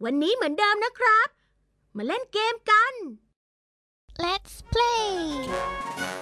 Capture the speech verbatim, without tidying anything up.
วันนี้เหมือนเดิมนะครับมาเล่นเกมกัน Let's play